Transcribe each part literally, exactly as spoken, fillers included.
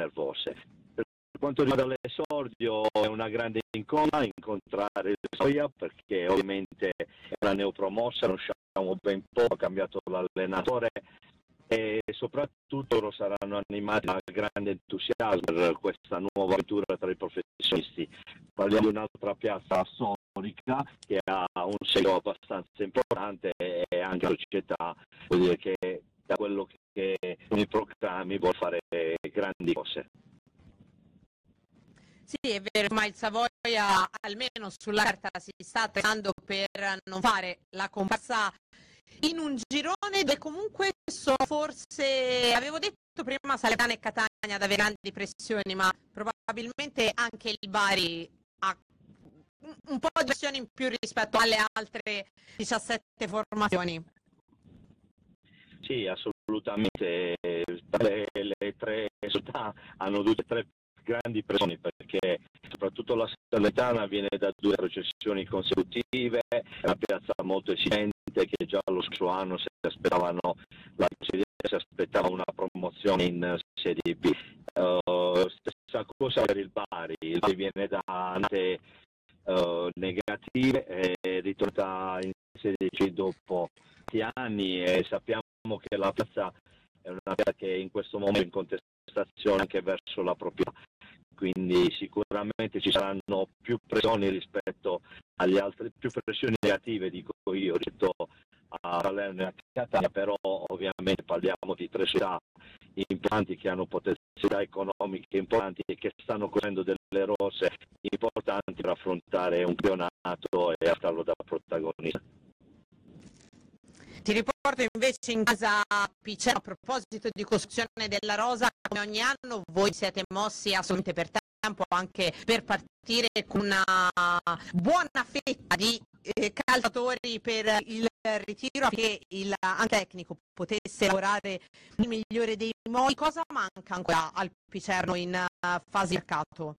nervose. Per quanto riguarda l'esordio, è una grande incognita incontrare il Soia, perché ovviamente è una neopromossa, non conosciamo ben poco, ha cambiato l'allenatore e soprattutto loro saranno animati da grande entusiasmo per questa nuova avventura tra i professionisti. Parliamo di un'altra piazza storica che ha un seguito abbastanza importante e anche una società, vuol dire che da quello che sono i programmi vuol fare grandi cose. Sì, è vero, ma il Savoia almeno sulla carta si sta attrezzando per non fare la comparsa in un girone dove comunque sono forse, avevo detto prima Salernitana e Catania ad avere grandi pressioni, ma probabilmente anche il Bari ha un po' di pressione in più rispetto alle altre diciassette formazioni. Sì, assolutamente. Le, le tre società hanno due tre grandi pressioni, perché soprattutto la Salernitana viene da due processioni consecutive, è una piazza molto esigente che già lo scorso anno si aspettavano la si aspettava una promozione in Serie B. Uh, stessa cosa per il Bari, il Bari viene da annate uh, negative e è ritornata in Serie C dopo tanti anni e sappiamo che la piazza è una piazza che in questo momento è in contestazione anche verso la proprietà, quindi sicuramente ci saranno più pressioni rispetto agli altri, più pressioni negative dico io rispetto a Salerno e a Catania, però ovviamente parliamo di tre città importanti che hanno potenzialità economiche importanti e che stanno correndo delle rose importanti per affrontare un campionato e farlo da protagonista. Ti riporto invece in casa Piceno. A proposito di costruzione della rosa, come ogni anno voi siete mossi assolutamente per tempo anche per partire con una buona fetta di eh, calciatori per il ritiro, affinché il anche tecnico potesse lavorare nel migliore dei modi. Cosa manca ancora al Picerno in uh, fase mercato?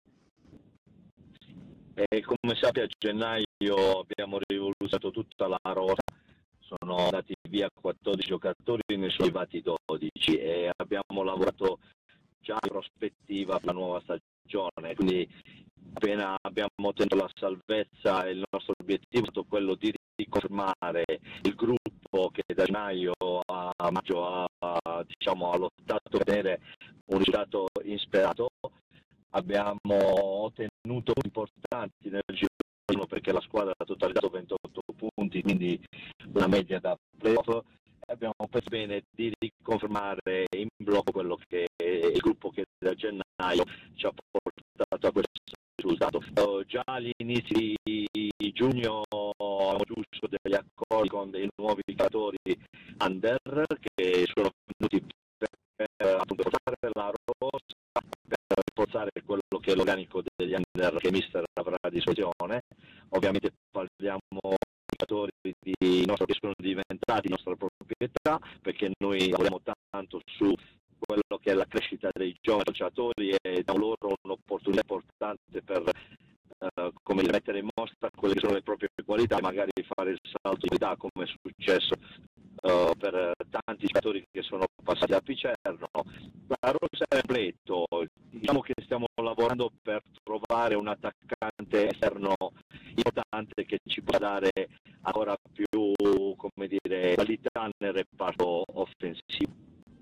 E come sappi, a gennaio abbiamo rivoluzionato tutta la rosa. Sono andati via quattordici giocatori, ne sono arrivati dodici e abbiamo lavorato già in prospettiva per la nuova stagione, quindi appena abbiamo ottenuto la salvezza il nostro obiettivo è stato quello di riconfermare il gruppo che da gennaio a maggio ha, diciamo, ha lottato per avere un risultato insperato. Abbiamo ottenuto importanti nel giro perché la squadra ha totalizzato ventotto punti, quindi una media da playoff. Abbiamo pensato bene di riconfermare in blocco quello che è il gruppo che da gennaio ci ha portato a questo risultato. Uh, già agli inizi di giugno abbiamo giusto degli accordi con dei nuovi giocatori under che sono venuti per, per appunto portare la rosa, per rafforzare quello che è l'organico degli under che mister avrà a disposizione. Ovviamente parliamo di giocatori di nostro, che sono diventati nostra proprietà, perché noi lavoriamo tanto su quello che è la crescita dei giovani calciatori e da loro un'opportunità importante per uh, come dire, mettere in mostra quelle che sono le proprie qualità e magari fare il salto di qualità, come è successo uh, per tanti giocatori che sono passati a Picerno. La rosa è completo, diciamo che stiamo lavorando per trovare un attaccante esterno importante che ci può dare ancora più, come dire, qualità nel reparto offensivo.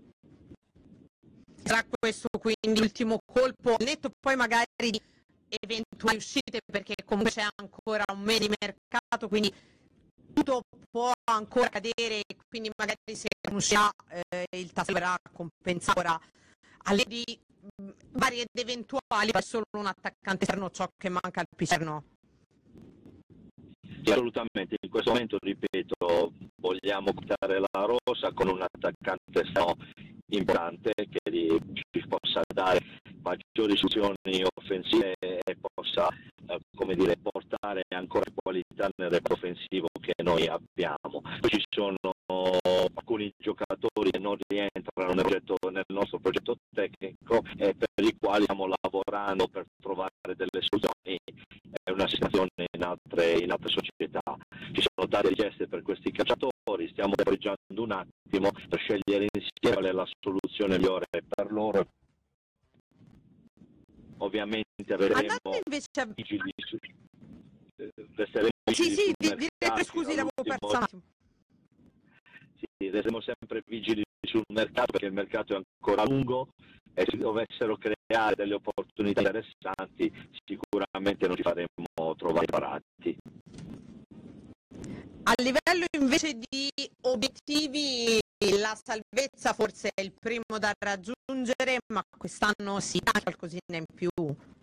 Sarà questo quindi l'ultimo colpo netto, poi magari di eventuali uscite, perché comunque c'è ancora un mese di mercato, quindi tutto può ancora cadere, quindi magari se non uscirà eh, il tasso verrà compensato ora alle di mh, varie ed eventuali, è solo un attaccante esterno ciò che manca al Picerno. Sì, assolutamente, in questo momento ripeto vogliamo portare la rosa con un attaccante esterno importante che ci possa dare maggiori soluzioni offensive e possa eh, come dire, portare ancora qualità nel reparto offensivo che noi abbiamo. Poi ci sono alcuni giocatori che non rientrano nel, progetto, nel nostro progetto tecnico e per i quali stiamo lavorando per trovare delle soluzioni. È una situazione in altre, in altre società. Ci sono tante richieste per questi calciatori, stiamo tempeggiando un attimo per scegliere insieme qual è la soluzione migliore per loro ovviamente avremo invece a... vigili su, resteremo sì vigili sì sul di, mercato, direte, scusi l'avevo persa un attimo. Sì, resteremo sempre vigili sul mercato perché il mercato è ancora lungo e se dovessero creare delle opportunità interessanti sicuramente non ci faremo trovare parati. A livello invece di obiettivi, la salvezza forse è il primo da raggiungere, ma quest'anno si ha qualcosina in più.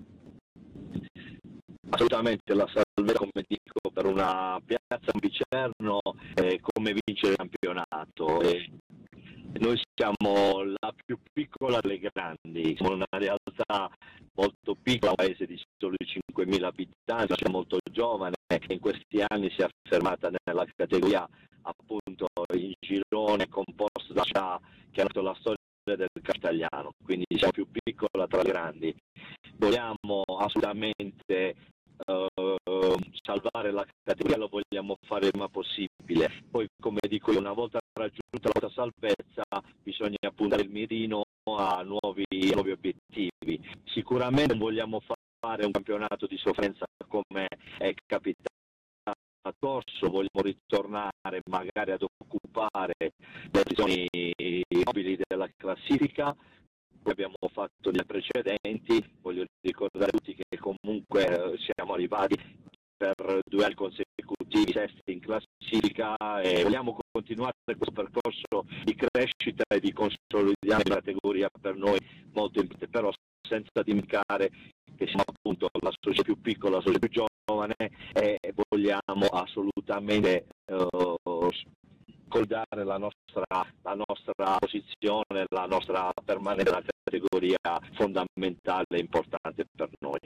Assolutamente, la salvezza, come dico, per una piazza un Picerno è come vincere il campionato. E noi siamo la più piccola delle grandi, siamo una realtà molto piccola, un paese di soli cinquemila abitanti, siamo molto giovane e in questi anni si è affermata nella categoria appunto il girone composto da città che hanno la storia del castellano, quindi siamo più piccola tra le grandi. Vogliamo assolutamente Uh, salvare la categoria, lo vogliamo fare il prima possibile. Poi, come dico io, una volta raggiunta la salvezza bisogna puntare il mirino a nuovi, nuovi obiettivi. Sicuramente vogliamo fare un campionato di sofferenza come è capitato a corso, vogliamo ritornare magari ad occupare le posizioni nobili della classifica. Abbiamo fatto dei precedenti, voglio ricordare a tutti che comunque siamo arrivati per due anni consecutivi sesti in classifica e vogliamo continuare questo percorso di crescita e di consolidare la categoria per noi molto importante, però senza dimenticare che siamo appunto la società più piccola, la società più giovane e vogliamo assolutamente uh, consolidare la nostra, la nostra posizione, la nostra permanenza nella categoria fondamentale e importante per noi.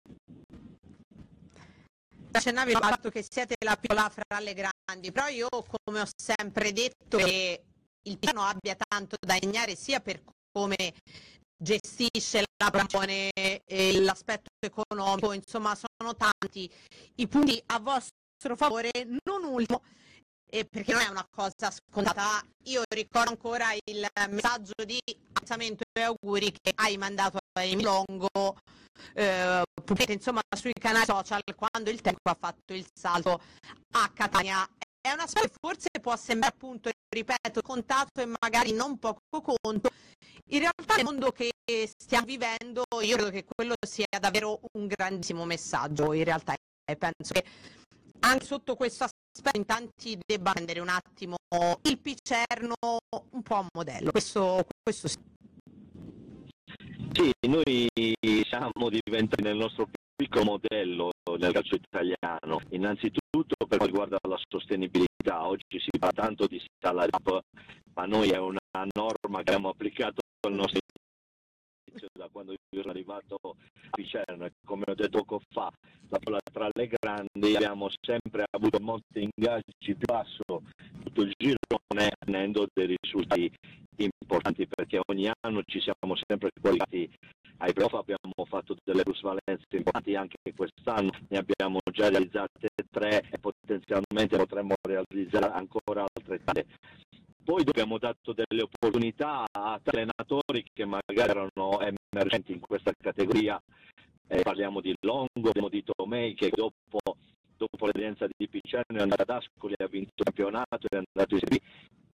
Accennavi al fatto che siete la piccola fra le grandi, però io come ho sempre detto che il piano abbia tanto da insegnare sia per come gestisce la produzione e l'aspetto economico, insomma sono tanti i punti a vostro favore, non ultimo e perché non è una cosa scontata. Io ricordo ancora il messaggio di apprezzamento e auguri che hai mandato a Emilio Longo eh, insomma sui canali social quando il Tempo ha fatto il salto a Catania. È una storia che forse può sembrare appunto, ripeto, contato e magari non poco conto. In realtà nel mondo che stiamo vivendo io credo che quello sia davvero un grandissimo messaggio in realtà e penso che anche sotto questo aspetto in tanti debba prendere un attimo il Picerno un po' a modello, questo, questo sì. Sì, noi siamo diventati nel nostro piccolo modello nel calcio italiano, innanzitutto per quanto riguarda la sostenibilità. Oggi si parla tanto di salary cap, ma noi è una norma che abbiamo applicato al nostro inizio da quando io sono arrivato a Picerno e come ho detto poco fa, la parola tra le grandi abbiamo sempre avuto molti ingaggi più basso tutto il girone, ottenendo dei risultati importanti perché ogni anno ci siamo sempre qualificati ai playoff, abbiamo fatto delle plusvalenze importanti anche quest'anno, ne abbiamo già realizzate tre e potenzialmente potremmo realizzare ancora altre tre. Poi abbiamo dato delle opportunità a tanti allenatori che magari erano emergenti in questa categoria, eh, parliamo di Longo, parliamo di Tomei che dopo, dopo l'esperienza di Picerno è andato ad Ascoli, ha vinto il campionato, è andato in Serie B.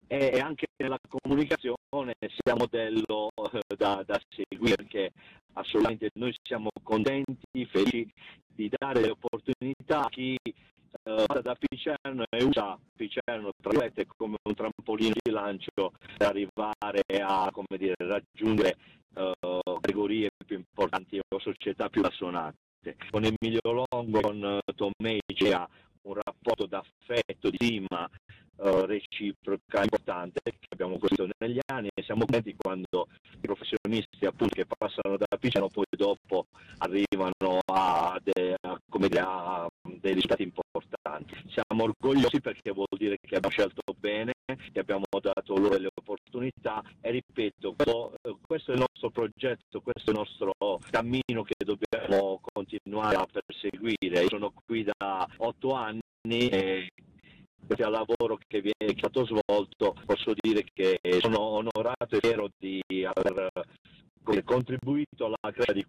E anche nella comunicazione sia modello eh, da, da seguire perché assolutamente noi siamo contenti, felici di dare le opportunità a chi uh, da Picerno e usa Picerno tra virgolette come un trampolino di lancio per arrivare a come dire, raggiungere uh, categorie più importanti o società più assonate. Con Emilio Longo, con uh, Tomei c'è un rapporto d'affetto, di stima uh, reciproca importante che abbiamo costruito negli anni e siamo contenti quando i professionisti appunto che passano da Picerno poi dopo arrivano a, de, a, come dire, a dei risultati importanti. Siamo orgogliosi perché vuol dire che abbiamo scelto bene, che abbiamo dato loro delle opportunità e ripeto, questo, questo è il nostro progetto, questo è il nostro cammino che dobbiamo continuare a perseguire. Io sono qui da otto anni e grazie al lavoro che viene che è stato svolto posso dire che sono onorato e fiero di aver contribuito alla crescita di